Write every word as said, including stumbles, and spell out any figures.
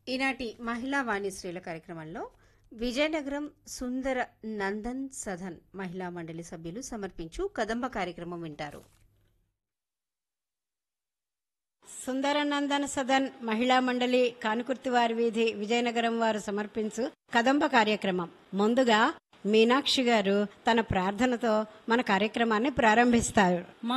ఈనాటి మహిళా వాణిశ్రీల కార్యక్రమంలో విజయనగరం సుందర నందన్ సదన్ మహిళా మండలి సభ్యులు సమర్పించు కదంబ కార్యక్రమం వింటారు. సుందరనందన సదన్ మహిళా మండలి కానుకుర్తివారి వీధి విజయనగరం వారు సమర్పించు కదంబ కార్యక్రమం. ముందుగా మీనాక్షి గారు తన ప్రార్థనతో మన కార్యక్రమాన్ని ప్రారంభిస్తారు.